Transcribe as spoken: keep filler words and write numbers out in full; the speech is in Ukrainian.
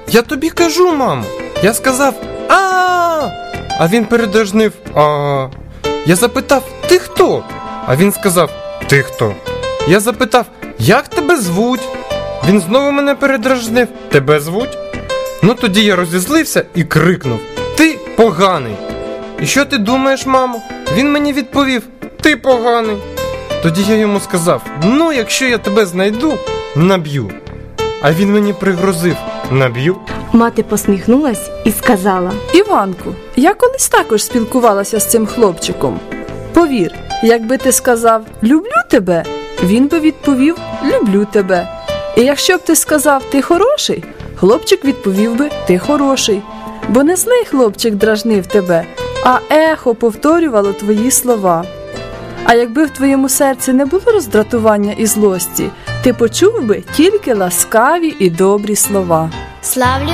Я тобі кажу, мамо. Я сказав а А він передражнив а Я запитав: ти хто? А він сказав: ти хто? Я запитав: як тебе звуть? Він знову мене передражнив: тебе звуть? Ну тоді я розізлився і крикнув: ти поганий. І що ти думаєш, мамо? Він мені відповів: ти поганий. Тоді я йому сказав: ну, якщо я тебе знайду, наб'ю. А він мені пригрозив: наб'ю. Мати посміхнулась і сказала: Іванку, я колись також спілкувалася з цим хлопчиком. Повір, якби ти сказав «люблю тебе», він би відповів «люблю тебе». І якщо б ти сказав «ти хороший», хлопчик відповів би «ти хороший». Бо не злий хлопчик дражнив тебе, а ехо повторювало твої слова. А якби в твоєму серці не було роздратування і злості, ти почув би тільки ласкаві і добрі слова. Славлю